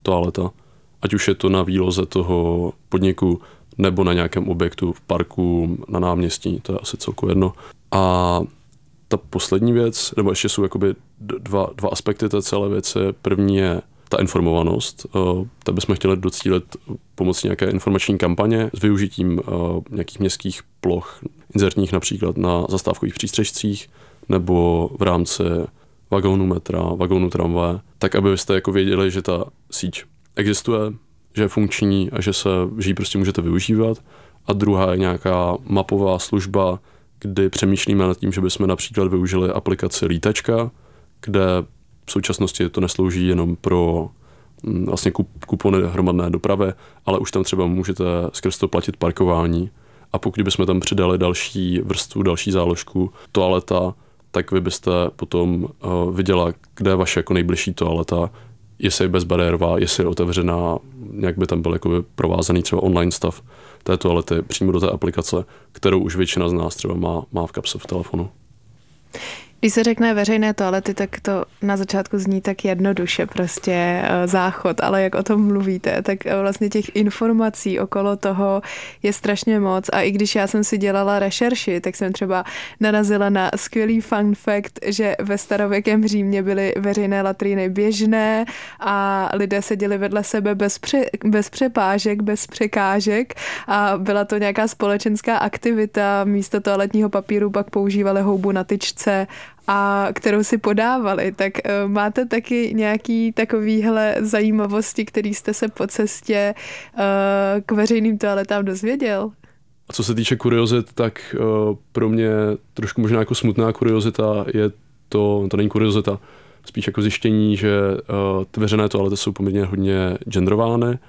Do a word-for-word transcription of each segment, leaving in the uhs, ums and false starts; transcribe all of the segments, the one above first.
toaleta. Ať už je to na výloze toho podniku, nebo na nějakém objektu v parku, na náměstí, to je asi celkově jedno. A ta poslední věc, nebo ještě jsou jakoby dva, dva aspekty té celé věci. První je ta informovanost. Tak bychom chtěli docílit pomocí nějaké informační kampaně s využitím nějakých městských ploch, inzertních například na zastávkových přístřežcích nebo v rámci vagónu metra, vagónu tramvaje, tak aby byste jako věděli, že ta síť existuje, že je funkční a že se že ji prostě můžete využívat. A druhá je nějaká mapová služba, kdy přemýšlíme nad tím, že bychom například využili aplikaci Lítačka, kde v současnosti to neslouží jenom pro vlastně kupony hromadné dopravy, ale už tam třeba můžete skrz to platit parkování. A pokud bychom tam přidali další vrstvu, další záložku, toaleta, tak vy byste potom uh, viděla, kde je vaše jako nejbližší toaleta, jestli je bezbariérová, jestli je otevřená, jak by tam byl jakoby provázaný třeba online stav té toalety přímo do té aplikace, kterou už většina z nás třeba má, má v kapse v telefonu. Když se řekne veřejné toalety, tak to na začátku zní tak jednoduše, prostě záchod, ale jak o tom mluvíte, tak vlastně těch informací okolo toho je strašně moc a i když já jsem si dělala rešerši, tak jsem třeba narazila na skvělý fun fact, že ve starověkém Římě byly veřejné latríny běžné a lidé seděli vedle sebe bez, pře, bez přepážek, bez překážek a byla to nějaká společenská aktivita, místo toaletního papíru pak používali houbu na tyčce, a kterou si podávali, tak uh, máte taky nějaký takovýhle zajímavosti, který jste se po cestě uh, k veřejným toaletám dozvěděl? A co se týče kuriozit, tak uh, pro mě trošku možná jako smutná kuriozita je to, to není kuriozita, spíš jako zjištění, že uh, ty veřejné toalety jsou poměrně hodně genderovány, uh,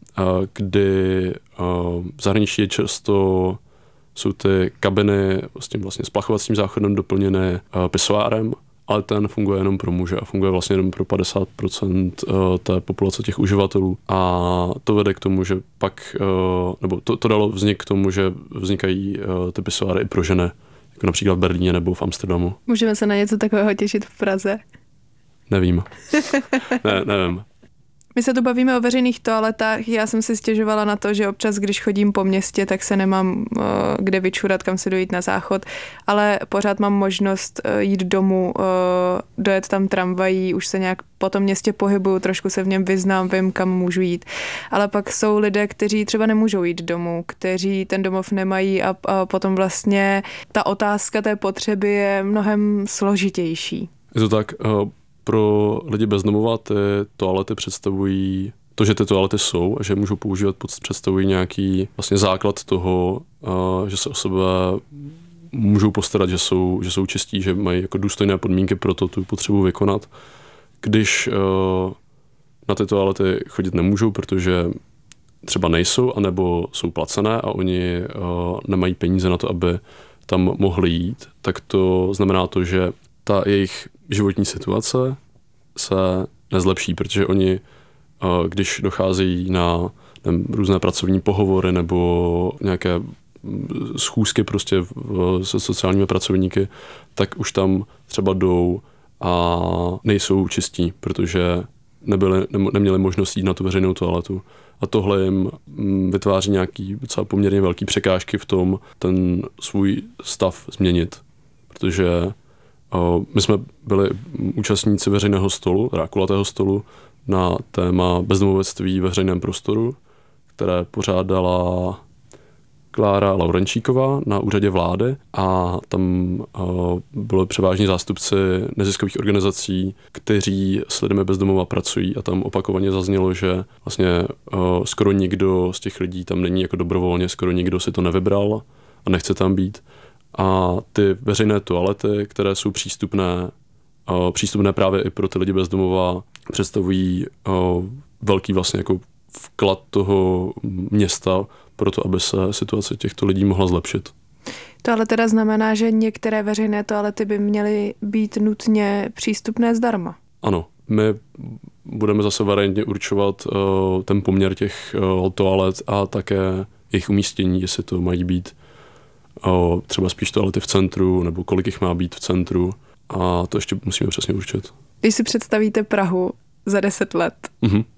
kdy uh, v zahraničí je často jsou ty kabiny s tím vlastně splachovacím záchodem doplněny uh, pisoárem, ale ten funguje jenom pro muže a funguje vlastně jenom pro padesát procent uh, té populace těch uživatelů. A to vede k tomu, že pak, uh, nebo to, to dalo vznik k tomu, že vznikají uh, ty pisoáry i pro ženy, jako například v Berlíně nebo v Amsterdamu. Můžeme se na něco takového těšit v Praze? Nevím. ne, nevím. My se tu bavíme o veřejných toaletách. Já jsem si stěžovala na to, že občas, když chodím po městě, tak se nemám uh, kde vyčurat, kam si dojít na záchod, ale pořád mám možnost uh, jít domů, uh, dojet tam tramvají, už se nějak po tom městě pohybuju, trošku se v něm vyznám, vím, kam můžu jít. Ale pak jsou lidé, kteří třeba nemůžou jít domů, kteří ten domov nemají a, a potom vlastně ta otázka té potřeby je mnohem složitější. Je to tak, uh... Pro lidi bez domova ty toalety představují, to, že ty toalety jsou a že můžou používat, představují nějaký vlastně základ toho, že se o sebe můžou postarat, že jsou, že jsou čistí, že mají jako důstojné podmínky pro to tu potřebu vykonat. Když na ty toalety chodit nemůžou, protože třeba nejsou, anebo jsou placené a oni nemají peníze na to, aby tam mohli jít, tak to znamená to, že ta jejich životní situace se nezlepší, protože oni, když docházejí na nevím, různé pracovní pohovory nebo nějaké schůzky prostě se sociálními pracovníky, tak už tam třeba jdou a nejsou čistí, protože nebyli, neměli možnost jít na tu veřejnou toaletu. A tohle jim vytváří nějaký docela poměrně velký překážky v tom ten svůj stav změnit, protože my jsme byli účastníci veřejného stolu, teda kulatého stolu na téma bezdomovectví ve veřejném prostoru, které pořádala Klára Laurenčíková na úřadě vlády a tam byli převážně zástupci neziskových organizací, kteří s lidmi bez domova pracují a tam opakovaně zaznělo, že vlastně skoro nikdo z těch lidí tam není jako dobrovolně, skoro nikdo si to nevybral a nechce tam být. A ty veřejné toalety, které jsou přístupné, uh, přístupné právě i pro ty lidi bez domova, představují uh, velký vlastně jako vklad toho města pro to, aby se situace těchto lidí mohla zlepšit. To ale teda znamená, že některé veřejné toalety by měly být nutně přístupné zdarma. Ano, my budeme zase variantně určovat uh, ten poměr těch uh, toalet a také jejich umístění, jestli to mají být O, třeba spíš toalety v centru, nebo kolik jich má být v centru a to ještě musíme přesně určit. Když si představíte Prahu za deset let, mm-hmm.